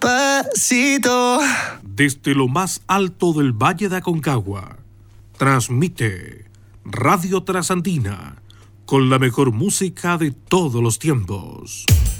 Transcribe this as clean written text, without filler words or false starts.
Despacito. Desde lo más alto del Valle de Aconcagua, transmite Radio Trasandina con la mejor música de todos los tiempos.